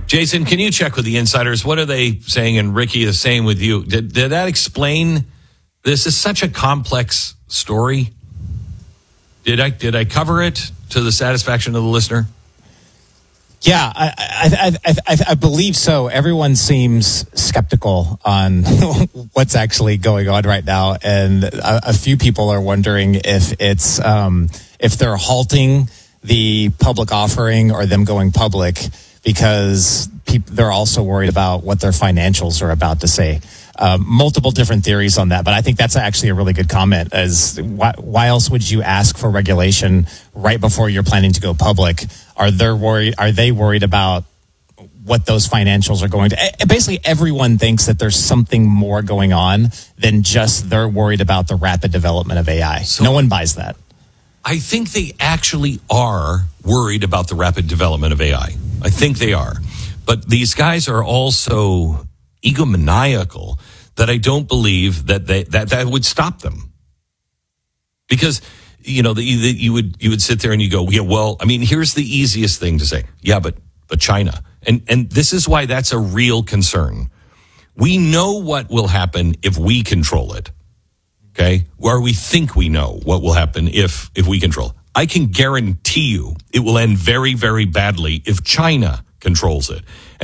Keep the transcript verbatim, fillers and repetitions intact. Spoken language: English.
Jason, can you check with the insiders? What are they saying? And Ricky is saying with you. Did, did that explain? This is such a complex story. Did I did I cover it to the satisfaction of the listener? Yeah, I I, I, I, I believe so. Everyone seems skeptical on what's actually going on right now, and a, a few people are wondering if it's um, if they're halting the public offering or them going public because people, they're also worried about what their financials are about to say. Um, multiple different theories on that, but I think that's actually a really good comment. As why, why else would you ask for regulation right before you're planning to go public? Are they worried? Are they worried about what those financials are going to? Basically, everyone thinks that there's something more going on than just they're worried about the rapid development of A I. So no one buys that. I think they actually are worried about the rapid development of A I. I think they are, but these guys are also egomaniacal that I don't believe that they, that that would stop them. Because, you know, the, the, you would you would sit there and you go, yeah, well, I mean, here's the easiest thing to say. Yeah, but but China. And and this is why that's a real concern. We know what will happen if we control it. Okay? Or we think we know what will happen if if we control it. I can guarantee you it will end very, very badly if China controls it.